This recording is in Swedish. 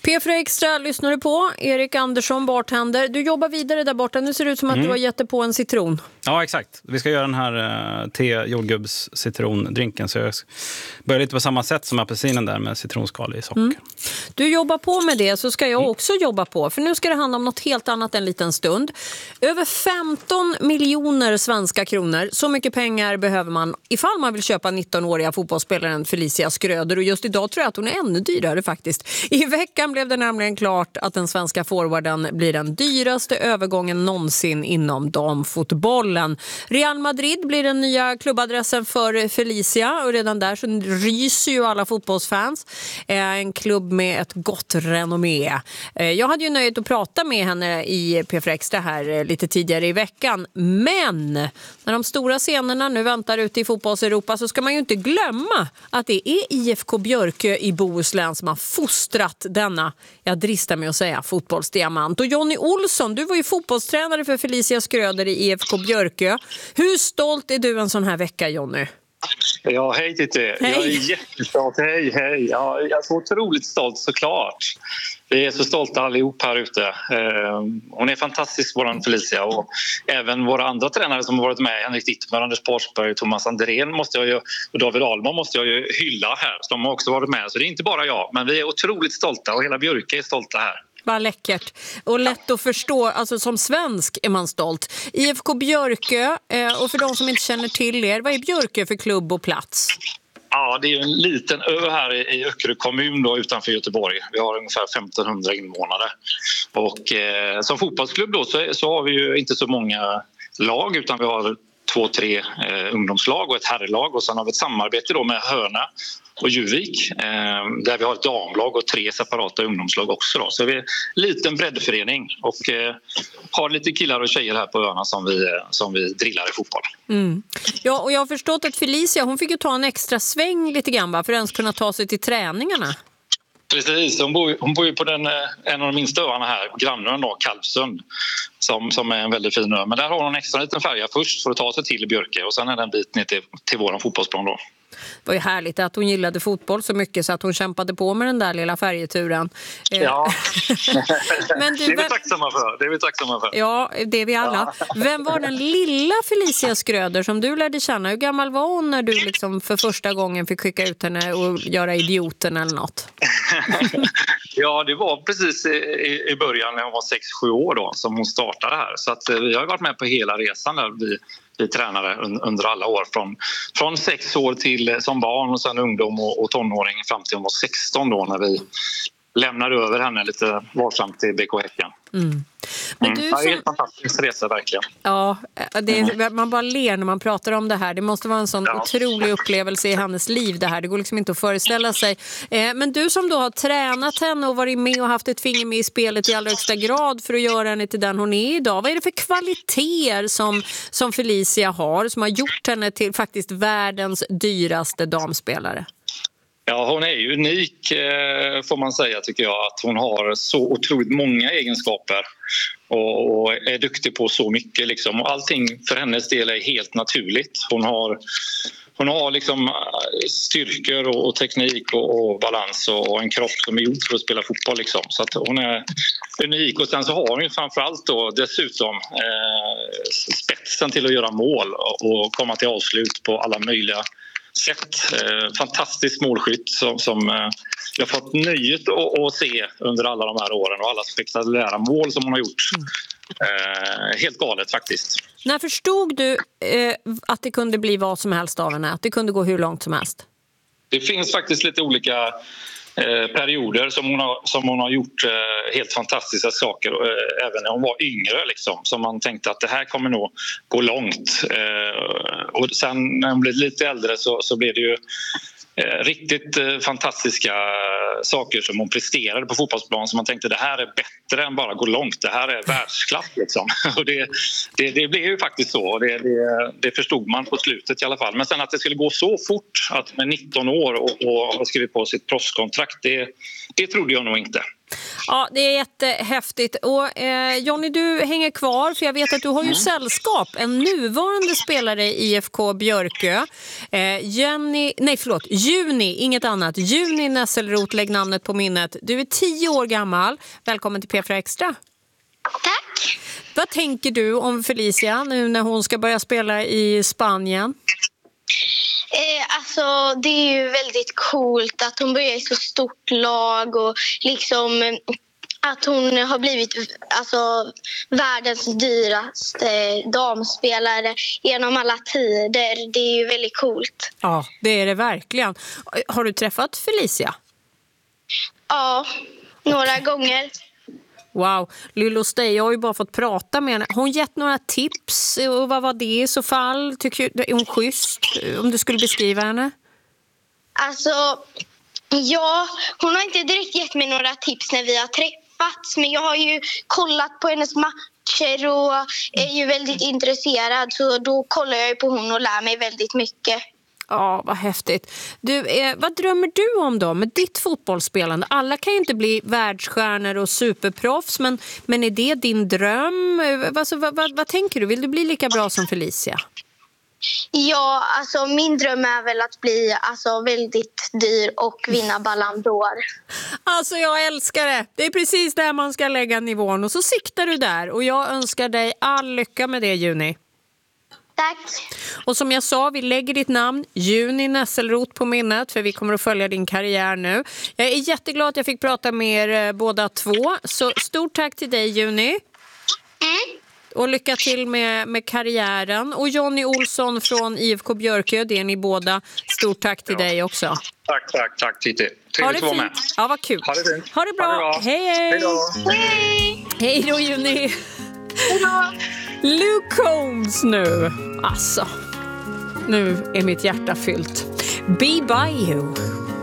P4 Extra lyssnar du på. Erik Andersson, bartender. Du jobbar vidare där borta. Nu ser det ut som att du har gett dig på en citron. Ja, exakt. Vi ska göra den här jordgubbs citrondrinken. Så jag börjar lite på samma sätt som apelsinen där med citronskal i socker. Du jobbar på med det, så ska jag också jobba på. För nu ska det handla om något helt annat en liten stund. Över 15 miljoner svenska kronor. Så mycket pengar behöver man ifall man vill köpa 19-åriga fotbollsspelaren Felicia Skröder. Och just idag tror jag att hon är ännu dyrare faktiskt. I veckan blev det nämligen klart att den svenska forwarden blir den dyraste övergången någonsin inom damfotbollen. Real Madrid blir den nya klubbadressen för Felicia och redan där så ryser ju alla fotbollsfans. En klubb med ett gott renommé. Jag hade ju nöjet att prata med henne i P4 Extra här lite tidigare i veckan. Men när de stora scenerna nu väntar ute i fotbolls-Europa så ska man ju inte glömma att det är IFK Björkö i Bohuslän som har fostrat denna, jag dristar mig att säga, fotbollsdiamant. Och Jonny Olsson, du var ju fotbollstränare för Felicia Skröder i IFK Björkö. Hur stolt är du en sån här vecka, Jonny? Ja, hej Titti. Hej. Jag är jättestolt. Hej. Ja, jag är så otroligt stolt såklart. Vi är så stolta allihop här ute. Hon är fantastisk, våran Felicia. Och även våra andra tränare som har varit med, Henrik Dittmer, Anders Forsberg, Thomas Andrén och David Ahlman måste jag ju hylla här. Så de har också varit med. Så det är inte bara jag, men vi är otroligt stolta och hela Björke är stolta här. Vad läckert. Och lätt att förstå, alltså som svensk är man stolt. IFK Björkö, och för de som inte känner till er, vad är Björkö för klubb och plats? Ja, det är en liten ö här i Öckerö kommun då, utanför Göteborg. Vi har ungefär 1500 invånare. Och som fotbollsklubb då så har vi ju inte så många lag, utan vi har 2-3 ungdomslag och ett herrlag. Och sen har vi ett samarbete då med Hörna och Juvik där vi har ett damlag och 3 separata ungdomslag också. Då. Så vi är en liten breddförening och har lite killar och tjejer här på öarna som vi drillar i fotboll. Ja, och jag har förstått att Felicia, hon fick ju ta en extra sväng lite grann för att ens kunna ta sig till träningarna. Precis, hon bor ju på en av de minsta öarna här, grannön då, Kalvsund, som är en väldigt fin ö. Men där har hon en extra liten färja först för att ta sig till Björke och sen är det en bit ner till våran fotbollsplan då. Det var ju härligt att hon gillade fotboll så mycket så att hon kämpade på med den där lilla färjeturen. Ja, Men det är vi tacksamma för. Ja, det är vi alla. Ja. Vem var den lilla Felicia Skröder som du lärde känna? Hur gammal var hon när du liksom för första gången fick skicka ut henne och göra idioten eller något? Ja, det var precis i början när hon var 6-7 år då, som hon startade här. Så att vi har varit med på hela resan där vi tränare under alla år. Från 6 år till som barn och sen ungdom och tonåring fram till hon var 16 då när vi lämnade över henne lite varsamt till BK Häcken. Men du det är en fantastisk resa verkligen. Ja, man bara ler när man pratar om det här. Det måste vara en sån otrolig upplevelse i hennes liv det här. Det går liksom inte att föreställa sig. Men du som då har tränat henne och varit med och haft ett finger med i spelet i allra högsta grad för att göra henne till den hon är idag. Vad är det för kvaliteter som Felicia har som har gjort henne till faktiskt världens dyraste damspelare? Ja, hon är ju unik får man säga tycker jag. Att hon har så otroligt många egenskaper och är duktig på så mycket. Liksom. Och allting för hennes del är helt naturligt. Hon har liksom styrkor och teknik och balans och en kropp som är gjord för att spela fotboll. Liksom. Så att hon är unik. Och sen så har hon ju framförallt då dessutom spetsen till att göra mål och komma till avslut på alla möjliga sätt. Fantastisk målskytt som jag har fått nöjet att se under alla de här åren och alla spektakulära mål som hon har gjort. Helt galet faktiskt. När förstod du att det kunde bli vad som helst av henne? Att det kunde gå hur långt som helst? Det finns faktiskt lite olika perioder som hon har gjort helt fantastiska saker även när hon var yngre liksom, som man tänkte att det här kommer nog gå långt och sen när hon blev lite äldre så blev det ju riktigt fantastiska saker som hon presterade på fotbollsplan som man tänkte det här är bättre än bara gå långt, det här är världsklass liksom. Och det blev ju faktiskt så, det förstod man på slutet i alla fall, men sen att det skulle gå så fort att med 19 år och ha skrivit på sitt proffskontrakt, det trodde jag nog inte. Ja, det är jättehäftigt. Och Jonny, du hänger kvar för jag vet att du har ju sällskap. En nuvarande spelare i IFK Björkö. Juni, inget annat. Juni Nesselroth lägger lägg namnet på minnet. Du är 10 år gammal. Välkommen till P4 Extra. Tack. Vad tänker du om Felicia nu när hon ska börja spela i Spanien? Alltså det är ju väldigt coolt att hon börjar i så stort lag och liksom att hon har blivit världens dyraste damspelare genom alla tider. Det är ju väldigt coolt. Ja, det är det verkligen. Har du träffat Felicia? Ja, några gånger. Wow, Lillo Stej, jag har ju bara fått prata med henne. Har hon gett några tips? Och vad var det i så fall? Tycker du, är hon schysst? Om du skulle beskriva henne? Alltså, ja, hon har inte direkt gett mig några tips när vi har träffats. Men jag har ju kollat på hennes matcher och är ju väldigt intresserad. Så då kollar jag ju på hon och lär mig väldigt mycket. Ja, vad häftigt. Du, vad drömmer du om då med ditt fotbollsspelande? Alla kan ju inte bli världsstjärnor och superproffs, men är det din dröm? Vad tänker du? Vill du bli lika bra som Felicia? Ja, alltså min dröm är väl att bli väldigt dyr och vinna Ballon d'Or. Alltså jag älskar det. Det är precis där man ska lägga nivån och så siktar du där. Och jag önskar dig all lycka med det, Juni. Tack. Och som jag sa, vi lägger ditt namn Juni Nesselroth på minnet för vi kommer att följa din karriär nu. Jag är jätteglad att jag fick prata med er båda två. Så stort tack till dig, Juni. Och lycka till med karriären. Och Jonny Olsson från IFK Björkö, det är ni båda. Stort tack till dig också. Tack Titti. Trevligt att vara med. Ja, vad kul. Ha det fint. Ha det bra. Hej då. Hej då, Juni. Hej då. Luke Combs nu. Alltså, nu är mitt hjärta fyllt. Be by you.